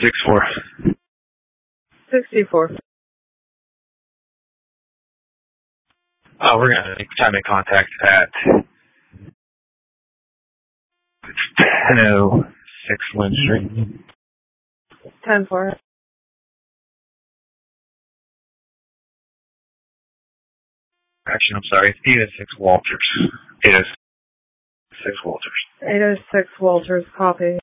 64. 64. We're going to make time in contact at 1006 Lynn Street. 10-4. Actually, I'm sorry. It's 806 Walters. 806 Walters. 806 Walters, copy.